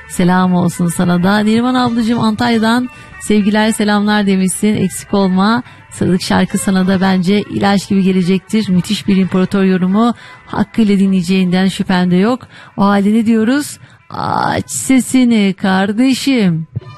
Selam olsun sana da. Neriman ablacığım Antalya'dan sevgiler selamlar demişsin. Eksik olma. Sıradaki şarkı sana da bence ilaç gibi gelecektir. Müthiş bir imparator yorumu. Hakkıyla dinleyeceğinden şüphen de yok. O halde ne diyoruz? Aç sesini kardeşim.